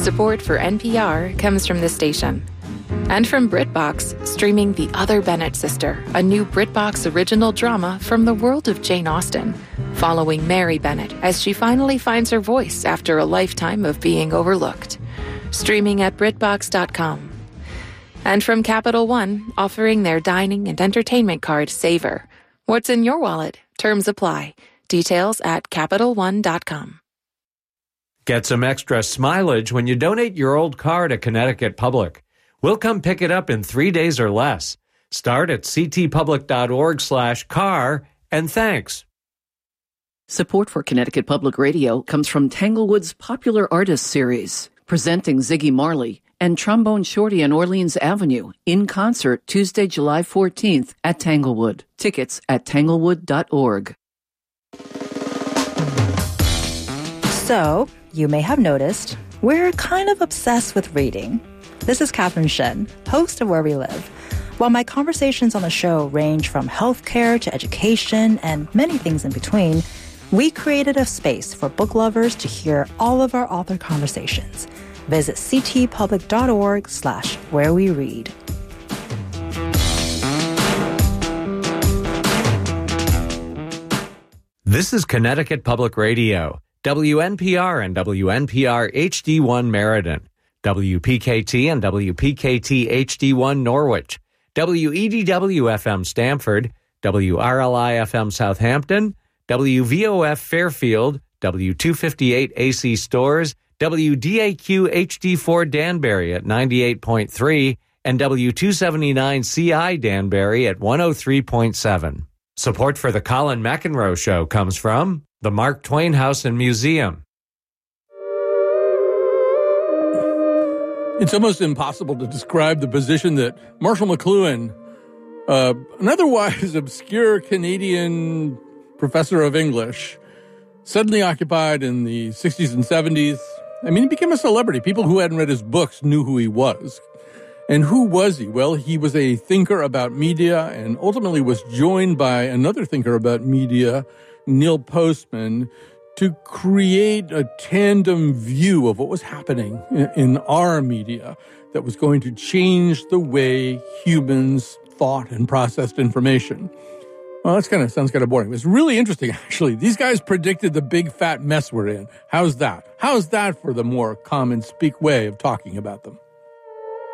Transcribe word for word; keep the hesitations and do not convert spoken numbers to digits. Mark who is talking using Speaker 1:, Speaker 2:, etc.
Speaker 1: Support for N P R comes from this station. And from BritBox, streaming The Other Bennett Sister, a new BritBox original drama from the world of Jane Austen, following Mary Bennett as she finally finds her voice after a lifetime of being overlooked. Streaming at BritBox dot com. And from Capital One, offering their dining and entertainment card, Savor. What's in your wallet? Terms apply. Details at Capital One dot com.
Speaker 2: Get some extra smileage when you donate your old car to Connecticut Public. We'll come pick it up in three days or less. Start at ctpublic.org slash car, and thanks.
Speaker 3: Support for Connecticut Public Radio comes from Tanglewood's Popular Artists Series, presenting Ziggy Marley and Trombone Shorty on Orleans Avenue in concert Tuesday, July fourteenth at Tanglewood. Tickets at tanglewood dot org.
Speaker 4: So, you may have noticed, we're kind of obsessed with reading. This is Catherine Shen, host of Where We Live. While my conversations on the show range from healthcare to education and many things in between, we created a space for book lovers to hear all of our author conversations. Visit ctpublic.org slash where we read.
Speaker 2: This is Connecticut Public Radio, W N P R and W N P R H D one Meriden, W P K T and W P K T H D one Norwich, W E D W F M Stamford, W R L I F M Southampton, W V O F Fairfield, W two fifty-eight A C Stores, W D A Q H D four Danbury at ninety-eight point three, and W two seventy-nine C I Danbury at one oh three point seven. Support for the Colin McEnroe Show comes from the Mark Twain House and Museum.
Speaker 5: It's almost impossible to describe the position that Marshall McLuhan, uh, an otherwise obscure Canadian professor of English, suddenly occupied in the sixties and seventies. I mean, he became a celebrity. People who hadn't read his books knew who he was. And who was he? Well, he was a thinker about media and ultimately was joined by another thinker about media, Neil Postman, to create a tandem view of what was happening in, in our media that was going to change the way humans thought and processed information. Well, that's kind of sounds kind of boring. It's really interesting, actually. These guys predicted the big fat mess we're in. How's that? How's that for the more common speak way of talking about them?